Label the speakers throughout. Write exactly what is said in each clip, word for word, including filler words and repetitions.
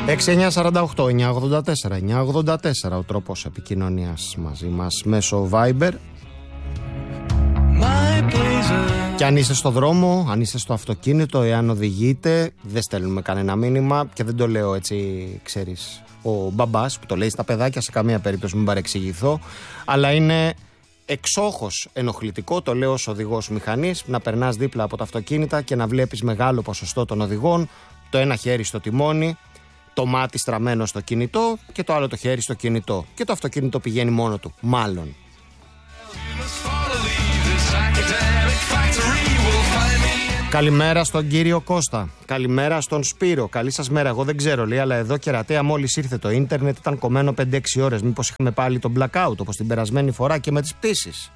Speaker 1: έξι εννιά σαράντα οκτώ εννιά ογδόντα τέσσερα εννιά ογδόντα τέσσερα ο τρόπος επικοινωνίας μαζί μας μέσω Viber. Και αν είστε στο δρόμο, αν είστε στο αυτοκίνητο, εάν οδηγείτε, δεν στέλνουμε κανένα μήνυμα και δεν το λέω έτσι, ξέρεις, ο μπαμπάς που το λέει στα παιδάκια, σε καμία περίπτωση μην παρεξηγηθώ, αλλά είναι εξόχως ενοχλητικό, το λέω ως οδηγός μηχανής, να περνάς δίπλα από τα αυτοκίνητα και να βλέπεις μεγάλο ποσοστό των οδηγών, το ένα χέρι στο τιμόνι, το μάτι στραμμένο στο κινητό και το άλλο το χέρι στο κινητό. Και το αυτοκίνητο πηγαίνει μόνο του, μάλλον. Καλημέρα στον κύριο Κώστα. Καλημέρα στον Σπύρο. Καλή σας μέρα. Εγώ δεν ξέρω, λέει, αλλά εδώ κερατέα μόλις ήρθε το ίντερνετ ήταν κομμένο πέντε έξι ώρες. Μήπως είχαμε πάλι τον blackout όπως την περασμένη φορά και με τις πτήσεις.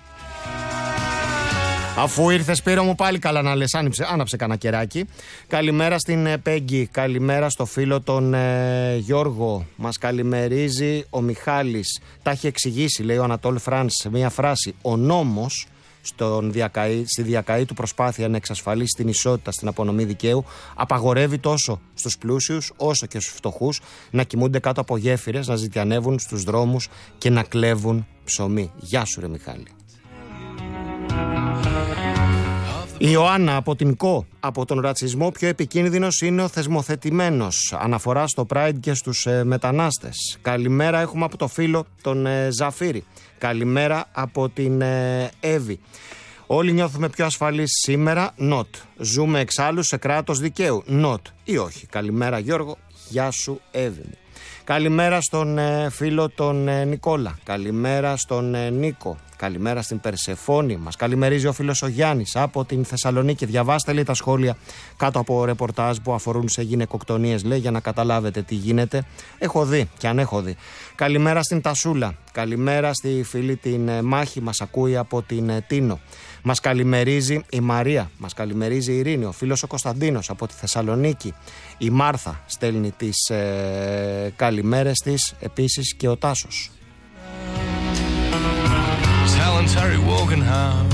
Speaker 1: Αφού ήρθε, Σπύρο μου, πάλι καλά να λες, άναψε, άναψε κανένα κεράκι. Καλημέρα στην ε, Πέγγι, καλημέρα στο φίλο τον ε, Γιώργο. Μας καλημερίζει ο Μιχάλης. Τα έχει εξηγήσει, λέει ο Ανατόλ Φρανς, σε μία φράση. Ο νόμος στον διακαή, στη διακαή του προσπάθεια να εξασφαλίσει την ισότητα στην απονομή δικαίου απαγορεύει τόσο στους πλούσιους όσο και στους φτωχούς να κοιμούνται κάτω από γέφυρες, να ζητιανεύουν στους δρόμους και να κλέβουν ψωμί. Γεια σου ρε Μιχάλη. Η Ιωάννα από την ΚΟ. Από τον ρατσισμό πιο επικίνδυνος είναι ο θεσμοθετημένος. Αναφορά στο Pride και στους ε, μετανάστες. Καλημέρα έχουμε από το φίλο τον ε, Ζαφύρη. Καλημέρα από την ε, Εύη. Όλοι νιώθουμε πιο ασφαλείς σήμερα. Not. Ζούμε εξάλλου σε κράτος δικαίου. Not. Ή όχι. Καλημέρα Γιώργο. Γεια σου Εύη μου. Καλημέρα στον ε, φίλο τον ε, Νικόλα. Καλημέρα στον ε, Νίκο. Καλημέρα στην Περσεφόνη. Μας καλημερίζει ο φίλος ο Γιάννης από την Θεσσαλονίκη. Διαβάστε, λέει, τα σχόλια κάτω από ρεπορτάζ που αφορούν σε γυναικοκτονίες, λέει, για να καταλάβετε τι γίνεται. Έχω δει και αν έχω δει. Καλημέρα στην Τασούλα. Καλημέρα στη φίλη την ε, Μάχη. Μας ακούει από την ε, Τίνο. Μας καλημερίζει η Μαρία. Μας καλημερίζει η Ειρήνη. Ο φίλος ο Κωνσταντίνος από τη Θεσσαλονίκη. Η Μάρθα στέλνει τις ε, καλημέρες της. Επίσης και ο Τάσος.